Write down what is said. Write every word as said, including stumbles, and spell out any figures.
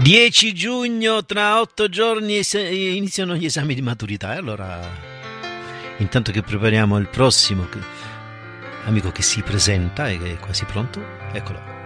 dieci giugno, tra otto giorni es- iniziano gli esami di maturità. E allora, intanto che prepariamo il prossimo che- amico che si presenta e che è quasi pronto, eccolo.